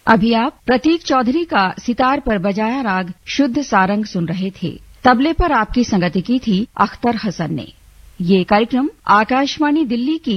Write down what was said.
अभी आप प्रतीक चौधरी का सितार पर बजाया राग शुद्ध सारंग सुन रहे थे। तबले पर आपकी संगति की थी अख्तर हसन ने। ये कार्यक्रम आकाशवाणी दिल्ली की